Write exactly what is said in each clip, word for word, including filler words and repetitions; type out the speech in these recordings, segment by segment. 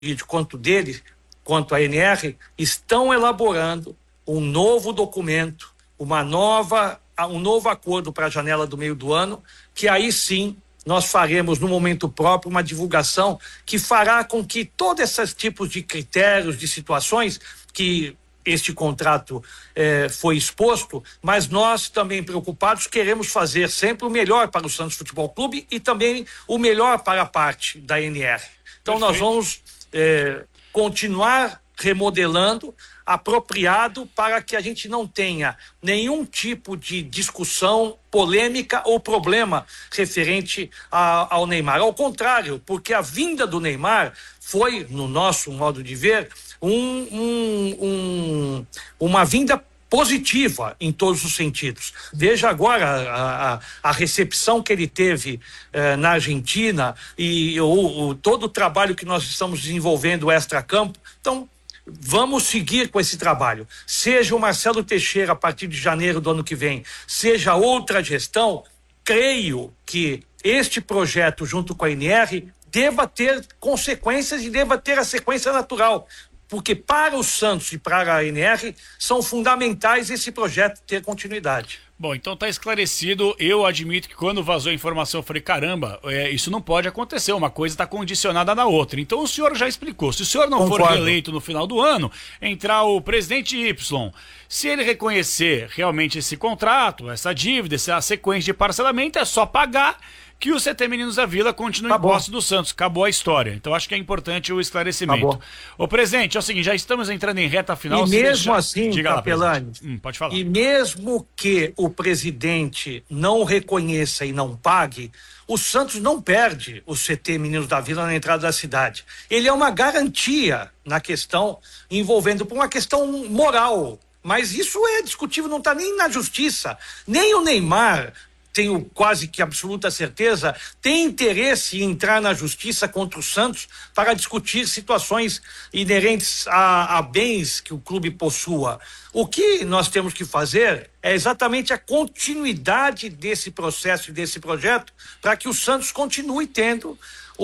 quanto dele, quanto a N R, estão elaborando um novo documento, uma nova, um novo acordo para a janela do meio do ano, que aí sim nós faremos no momento próprio uma divulgação que fará com que todos esses tipos de critérios, de situações que este contrato eh, foi exposto, mas nós também preocupados queremos fazer sempre o melhor para o Santos Futebol Clube e também o melhor para a parte da N R. Então Perfeito. Nós vamos eh, continuar remodelando apropriado para que a gente não tenha nenhum tipo de discussão, polêmica ou problema referente a, ao Neymar. Ao contrário, porque a vinda do Neymar foi, no nosso modo de ver, um, um, um, uma vinda positiva em todos os sentidos. Veja agora a, a, a recepção que ele teve eh, na Argentina e o, o, todo o trabalho que nós estamos desenvolvendo extra-campo. Então, vamos seguir com esse trabalho. Seja o Marcelo Teixeira a partir de janeiro do ano que vem, seja outra gestão, creio que este projeto junto com a N R deva ter consequências e deva ter a sequência natural. Porque para o Santos e para a N R são fundamentais esse projeto ter continuidade. Bom, então tá esclarecido. Eu admito que quando vazou a informação eu falei, caramba, é, isso não pode acontecer, uma coisa está condicionada na outra. Então o senhor já explicou, se o senhor não Concordo. for reeleito no final do ano, entrar o presidente Y, se ele reconhecer realmente esse contrato, essa dívida, essa sequência de parcelamento, é só pagar que o C T Meninos da Vila continue em posse do Santos. Acabou a história. Então acho que é importante o esclarecimento. Acabou. Ô, presidente, é o seguinte, já estamos entrando em reta final. E mesmo deixa... assim, Diga Capelani, lá, hum, pode falar. E mesmo que o presidente não reconheça e não pague, o Santos não perde o C T Meninos da Vila na entrada da cidade. Ele é uma garantia na questão envolvendo por uma questão moral. Mas isso é discutível, não está nem na justiça. Nem o Neymar, tenho quase que absoluta certeza, tem interesse em entrar na justiça contra o Santos para discutir situações inerentes a, a bens que o clube possua. O que nós temos que fazer é exatamente a continuidade desse processo e desse projeto para que o Santos continue tendo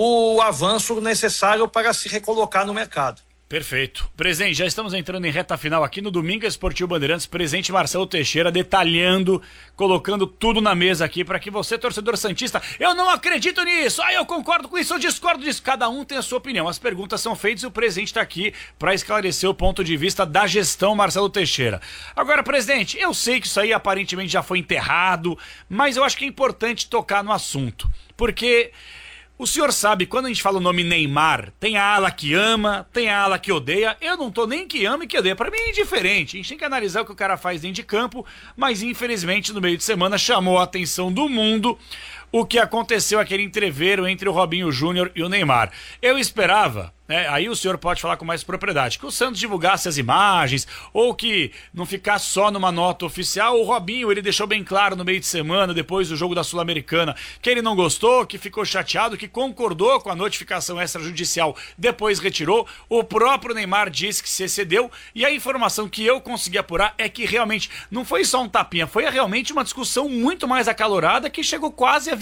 o avanço necessário para se recolocar no mercado. Perfeito. Presidente, já estamos entrando em reta final aqui no Domingo Esportivo Bandeirantes. Presidente Marcelo Teixeira detalhando, colocando tudo na mesa aqui para que você, torcedor santista, eu não acredito nisso, ah, eu concordo com isso, eu discordo disso. Cada um tem a sua opinião. As perguntas são feitas e o presidente está aqui para esclarecer o ponto de vista da gestão Marcelo Teixeira. Agora, presidente, eu sei que isso aí aparentemente já foi enterrado, mas eu acho que é importante tocar no assunto, porque o senhor sabe, quando a gente fala o nome Neymar, tem a ala que ama, tem a ala que odeia. Eu não tô nem que ama e que odeia. Pra mim é indiferente. A gente tem que analisar o que o cara faz dentro de campo, mas infelizmente no meio de semana chamou a atenção do mundo o que aconteceu, aquele entreveiro entre o Robinho Júnior e o Neymar. Eu esperava, né, aí o senhor pode falar com mais propriedade, que o Santos divulgasse as imagens, ou que não ficasse só numa nota oficial. O Robinho, ele deixou bem claro no meio de semana, depois do jogo da Sul-Americana, que ele não gostou, que ficou chateado, que concordou com a notificação extrajudicial, depois retirou. O próprio Neymar disse que se excedeu, e a informação que eu consegui apurar é que realmente não foi só um tapinha, foi realmente uma discussão muito mais acalorada, que chegou quase a